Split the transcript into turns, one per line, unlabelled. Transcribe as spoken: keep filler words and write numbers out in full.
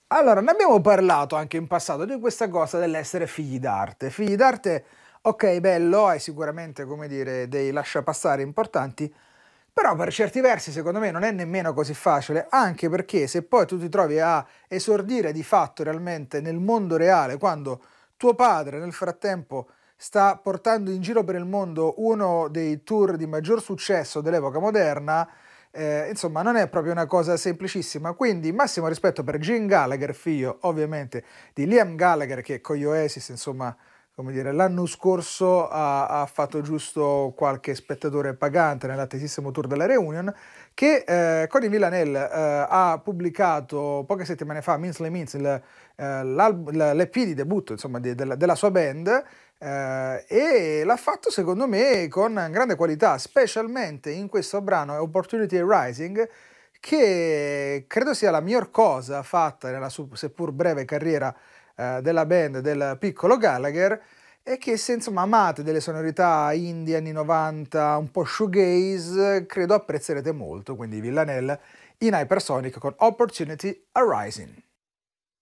Allora, ne abbiamo parlato anche in passato di questa cosa dell'essere figli d'arte. Figli d'arte, ok, bello, hai sicuramente, come dire, dei lasciapassare importanti, però per certi versi secondo me non è nemmeno così facile, anche perché se poi tu ti trovi a esordire di fatto realmente nel mondo reale, quando tuo padre nel frattempo sta portando in giro per il mondo uno dei tour di maggior successo dell'epoca moderna, eh, insomma, non è proprio una cosa semplicissima. Quindi, massimo rispetto per Gene Gallagher, figlio ovviamente di Liam Gallagher, che con gli Oasis, insomma, come dire, l'anno scorso ha, ha fatto giusto qualche spettatore pagante nell'attesissimo tour della Reunion, che eh, con i Villanelle eh, ha pubblicato poche settimane fa, Minsley Means, il, eh, l'E P di debutto, insomma, di- della, della sua band, eh, e l'ha fatto secondo me con grande qualità, specialmente in questo brano Opportunity Rising, che credo sia la miglior cosa fatta nella su- seppur breve carriera eh, della band del piccolo Gallagher, e che se insomma amate delle sonorità indie anni novanta, un po' shoegaze, credo apprezzerete molto, quindi Villanelle in Hypersonic con Opportunity Arising.